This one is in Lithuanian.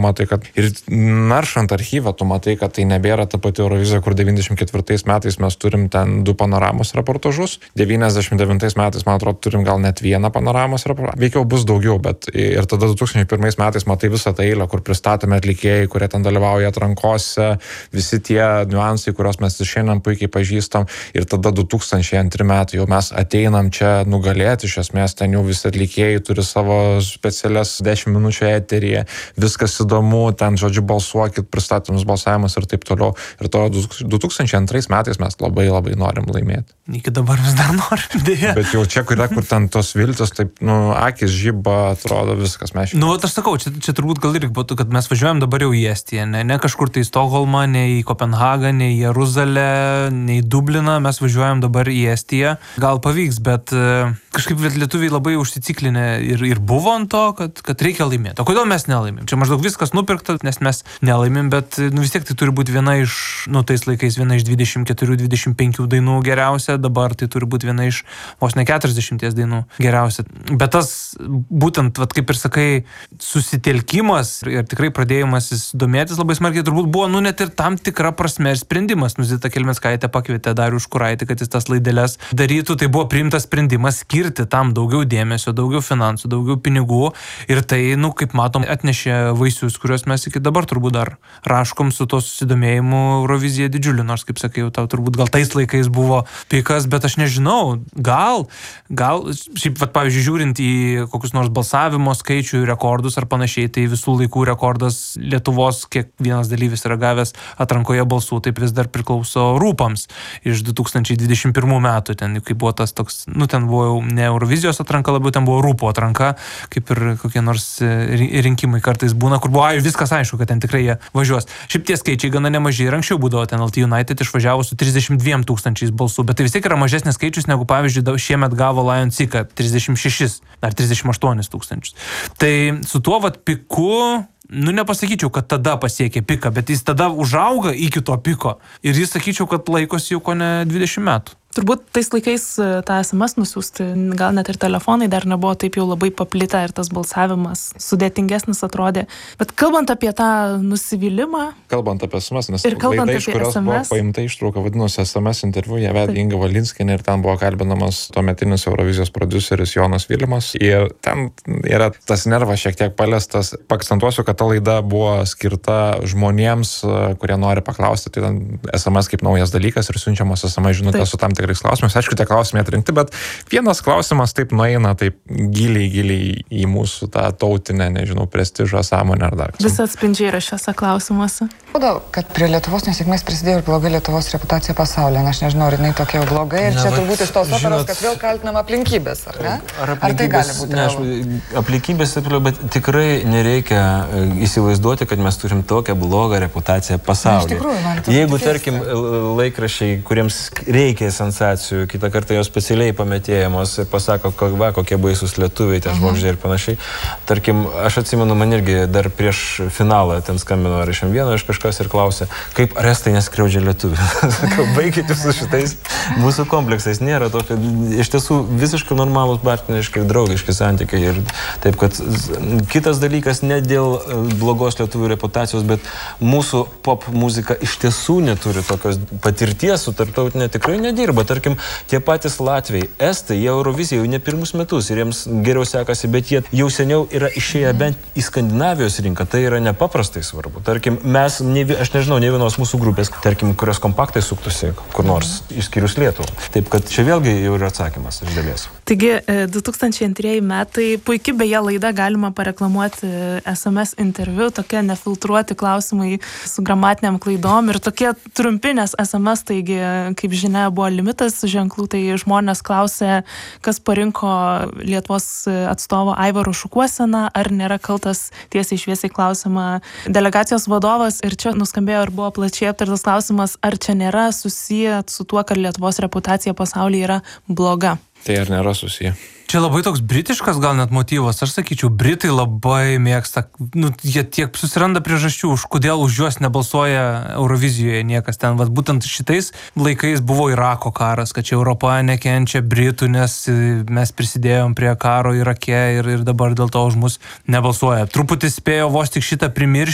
matai, kad ir naršant archyvą, tu matai, kad tai nebėra ta pati Eurovizija, kur 94 metais mes turim ten 2 panoramos reportažus, 99 metais, man atrodo, turim gal net 1 panoramos reportažą, veikiau bus daugiau, bet ir tada 2001 metais matai visą tą eilę, kur pristatomi atlikėjai, kurie ten dalyvauja atrankose, visi tie niuansai, kuriuos mes šiandien puikiai pažįstam, ir tada 2002 metai jau mes ateinam čia nugalėti, iš esmės ten jau visi atlikėjai turi savo specialias 10 minučių eteryje, viskas įdomu, ten, žodžiu, balsuokit, pristatomus balsavimus ir taip toliau. Ir to 2002 metais mes labai labai norim laimėti. Iki dabar vis dar norim, dėja. Bet jau čia, kur ten tos viltis, taip, akis žiba, atrodo viskas mes. Aš sakau, čia turbūt gal irgi būtų, kad mes važiuojam dabar jau į Estiją, ne kažkur tai į Stokholmą, ne į Kopenhagą, ne į Jeruzalę, ne į Dubliną, mes važiuojam dabar į Estiją. Gal pavyks, bet kažkaip lietuviai labai užsiciklinę ir buvo ant to, kad reikia laimėti. O kodėl mes nelaimėm? Čia maždaug viskas nupirkta, nes mes nelaimėm, bet vis tiek tai turi būti viena iš, tais laikais viena iš 24-25 dainų geriausia, dabar tai turi būti viena iš vos ne 40 dainų geriausia. Bet tas būtent, kaip ir sakai, susitelkimas ir tikrai pradėjimasis domėtis labai smarkiai turbūt buvo, net ir tam tikra prasme ir sprendimas. Zita Kelmickaitė pakvietė Darių Užkuraitį, kad jis tas laideles darytų, tai buvo priimtas sprendimas skirti tam daugiau dėmesio, daugiau finansų, daugiau pinigų ir tai, kaip matom, atnešė vaisius, kuriuos mes iki dabar turbūt dar raškom su to susidomėjimu Eurovizija didžiuliu, nors, kaip sakai, tau turbūt gal tais laikais buvo pikas, bet aš nežinau, gal, šiaip, pavyzdžiui, žiūrint į kokius nors balsavimo skaičių, rekordus ar panašiai, tai visų laikų rekordas Lietuvos, kiek vienas dalyvis yra gavęs atrankoje balsų, taip vis dar priklauso Rūpams iš 2021 metų, ten, kai buvo tas toks, ten buvo jau ne Eurovizijos atranka, labiau ten buvo Rūpo atranka, kaip ir kokie nors rinkimai kartais būna, kur buvo viskas aišku, kad ten tikrai jie važiuos. Šiaip tie skaičiai gana nemažai ir anksčiau būdavo, ten LT United išvažiavo su 32 000 balsų, bet tai vis tiek yra mažesnis skaičius negu, pavyzdžiui, šiemet gavo Lion Sika 36 ar 38 000. Tai su tuo piku, nepasakyčiau, kad tada pasiekė piką, bet jis tada užauga iki to piko ir jis, sakyčiau, kad laikosi jau ko ne 20 metų. Turbūt tais laikais tą SMS nusiųsti, gal net ir telefonai dar nebuvo taip jau labai paplitę ir tas balsavimas sudėtingesnis atrodė. Bet kalbant apie tą nusivylimą... Kalbant apie SMS, nes laida, iš kurios buvo paimta ištrauka, vadinosi SMS interviu, ją vedė Inga Valinskienė ir ten buvo kalbinamas tuometinis Eurovizijos prodiuseris Jonas Vilimas. Ir ten yra tas nervas šiek tiek paliestas. Pakcentuosiu, kad ta laida buvo skirta žmonėms, kurie nori paklausti. Tai ten SMS kaip naujas dalykas ir siunčiamas SMS žinutės su tam tikrais klausimais. Aišku, tie klausimai atrinkti, bet vienas klausimas taip nueina taip giliai į mūsų tą tautinę, prestižą, sąmonę ar dar. Visi atspindžiai yra šiuose klausimuose. Būdavo, kad prie Lietuvos nesėkmės prisidėjo ir bloga Lietuvos reputacija pasaulyje. Aš nežinau, ar jinai tokia jau blogai. Ir čia turbūt iš tos operos, kad vėl kaltinam aplinkybės, ar ne? Ar tai gali būti? Aplinkybės, bet tikrai nereikia įsivaizduoti, kad mes turim tokią blogą reputaciją pasaulyje. Jeigu, tarkim, laikraščiai, kuriems reikia sensacijų, kitą kartą jos specialiai pametėjamos ir pasako, kokie baisus lietuviai, ten žmogžiai ir panašiai. Tarkim, aš atsimenu, man irgi dar prieš finalą ten skambino ar iš M1 iš kažkas ir klausė, kaip ar estai neskriaudžia lietuvių. Sakau, baikite su šitais mūsų kompleksais. Nėra tokio, iš tiesų visiškai normalūs partneriški ir draugiški santykiai. Ir taip, kad kitas dalykas ne dėl blogos lietuvių reputacijos, bet mūsų pop muzika iš tiesų neturi tokios patirties su tarptautinė, tikrai nedirba. Tarkim, tie patys latviai, estai, jie Euroviziją jau ne pirmus metus ir jiems geriau sekasi, bet jie jau seniau yra išėję bent į Skandinavijos rinką. Tai yra nepaprastai svarbu. Tarkim, mes, aš nežinau, ne vienos mūsų grupės, tarkim, kurios kompaktai suktųsi kur nors, išskyrus Lietuvą. Taip, kad čia vėlgi jau yra atsakymas iš dalies. Taigi, 2002 metai, puikiai beje laida, galima pareklamuoti SMS interviu, tokie nefiltruoti klausimai su gramatiniam klaidom ir tokie trumpi, nes SMS, taigi, kaip žinia, buvo limitas ženklų, tai žmonės klausė, kas parinko Lietuvos atstovo Aivaro Šukuoseną, ar nėra kaltas tiesiai šviesiai klausimą delegacijos vadovas, ir čia nuskambėjo ir buvo plačiai aptartas klausimas, ar čia nėra susiję su tuo, kad Lietuvos reputacija pasaulyje yra bloga. Tai ar nėra susiję? Čia labai toks britiškas gal net motyvas, aš sakyčiau, Britai labai mėgsta, jie tiek susiranda priežasčių, kodėl už juos nebalsuoja Eurovizijoje niekas ten, būtent šitais laikais buvo Irako karas, kad čia Europa nekenčia Britų, nes mes prisidėjom prie karo Irake ir dabar dėl to už mus nebalsuoja. Truputį spėjo vos tik šitą primiršti.